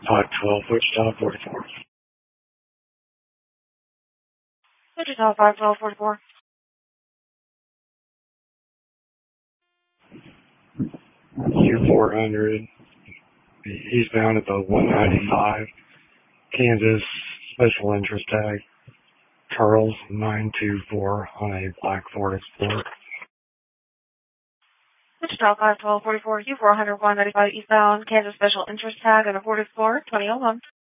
512, Wichita 44. Wichita 512, 44. U400, eastbound at the 195, Kansas, special interest tag, Charles 924 on a black Ford Explorer. Wichita 512, 44, U400, 195 eastbound, Kansas special interest tag and a Ford Explorer, 2001.